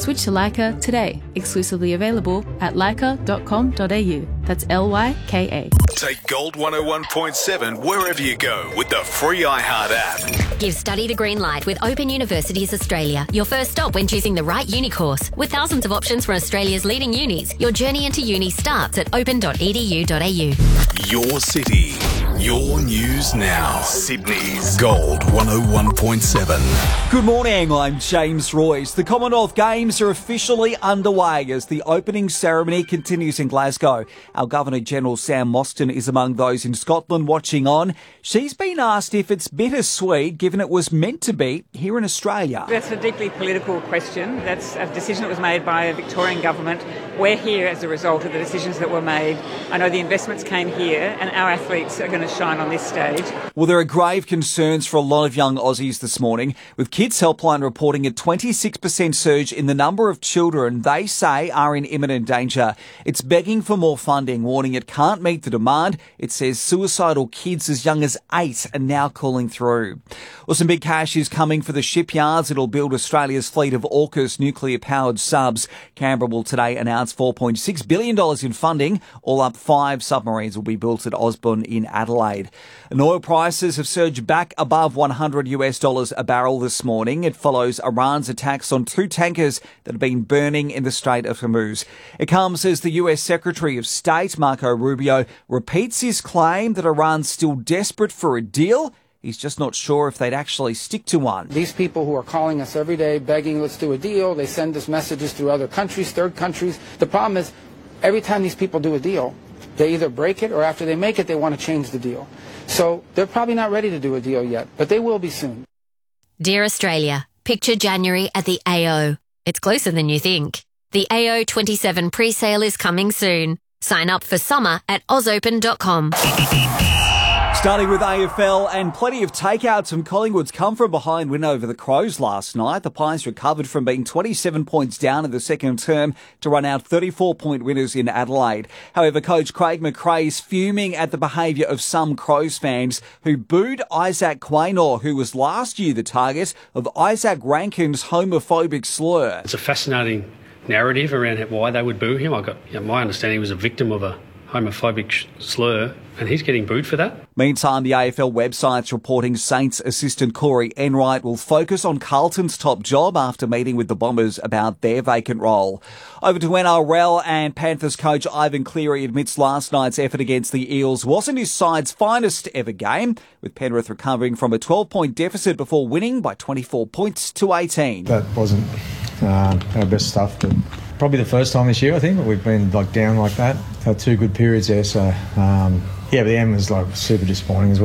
Switch to Leica today. Exclusively available at leica.com.au. That's Lyka. Take Gold 101.7 wherever you go with the free iHeart app. Give study the green light with Open Universities Australia, your first stop when choosing the right uni course. With thousands of options from Australia's leading unis, your journey into uni starts at open.edu.au. Your city, your news now. Sydney's Gold 101.7. Good morning, I'm James Royce. The Commonwealth Games are officially underway as the opening ceremony continues in Glasgow. Our Governor-General Sam Mostyn is among those in Scotland watching on. She's been asked if it's bittersweet given it was meant to be here in Australia. That's a deeply political question. That's a decision that was made by a Victorian government. We're here as a result of the decisions that were made. I know the investments came here and our athletes are going to shine on this stage. Well, there are grave concerns for a lot of young Aussies this morning, with Kids Helpline reporting a 26% surge in the number of children they say are in imminent danger. It's begging for more funding, warning it can't meet the demand. It says suicidal kids as young as 8 are now calling through. Well, some big cash is coming for the shipyards. It'll build Australia's fleet of AUKUS nuclear-powered subs. Canberra will today announce $4.6 billion in funding. All up 5 submarines will be built at Osborne in Adelaide. And oil prices have surged back above $100 a barrel this morning. It follows Iran's attacks on 2 tankers that have been burning in the Strait of Hormuz. It comes as the US Secretary of State, Marco Rubio, repeats his claim that Iran's still desperate for a deal. He's just not sure if they'd actually stick to one. These people who are calling us every day begging, let's do a deal, they send us messages through other countries, third countries. The problem is, every time these people do a deal, they either break it or after they make it, they want to change the deal. So they're probably not ready to do a deal yet, but they will be soon. Dear Australia, picture January at the AO. It's closer than you think. The AO 27 pre-sale is coming soon. Sign up for summer at ozopen.com. Starting with AFL and plenty of takeouts from Collingwood's come from behind win over the Crows last night. The Pies recovered from being 27 points down in the second term to run out 34-point winners in Adelaide. However, coach Craig McRae is fuming at the behaviour of some Crows fans who booed Isaac Quaynor, who was last year the target of Isaac Rankin's homophobic slur. It's a fascinating narrative around why they would boo him. My understanding he was a victim of a homophobic slur, and he's getting booed for that. Meantime, the AFL website's reporting Saints assistant Corey Enright will focus on Carlton's top job after meeting with the Bombers about their vacant role. Over to NRL, and Panthers coach Ivan Cleary admits last night's effort against the Eels wasn't his side's finest ever game, with Penrith recovering from a 12-point deficit before winning by 24 points to 18. That wasn't our best stuff, but probably the first time this year, I think, that we've been down like that. Had 2 good periods there, so but the end was super disappointing as well.